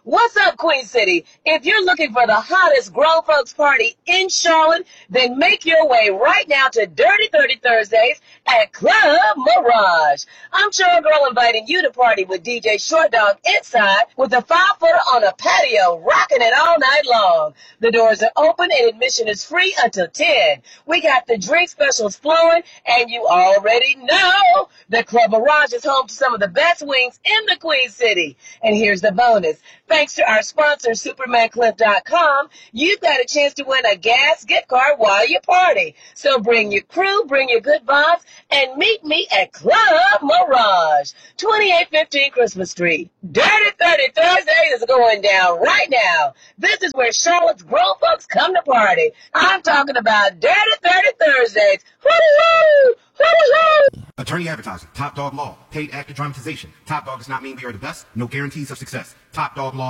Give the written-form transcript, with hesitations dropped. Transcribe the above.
What's up, Queen City? If you're looking for the hottest grown folks party in Charlotte, then make your way right now to Dirty 30 Thursdays at Club Mirage. I'm Cheryl Girl inviting you to party with DJ Short Dog inside with a 5-footer on a patio, rocking it all night long. The doors are open and admission is free until 10. We got the drink specials flowing, and you already know that Club Mirage is home to some of the best wings in the Queen City. And here's the bonus. Thanks to our sponsor, SupermanCliff.com, you've got a chance to win a gas gift card while you party. So bring your crew, bring your good vibes, and meet me at Club Mirage, 2815 Christmas Street. Dirty 30 Thursdays is going down right now. This is where Charlotte's grown folks come to party. I'm talking about Dirty 30 Thursdays. Hoo-hoo! Hoo-hoo! Attorney advertising, Top Dog Law, paid actor dramatization. Top Dog does not mean we are the best, no guarantees of success. Top Dog Law.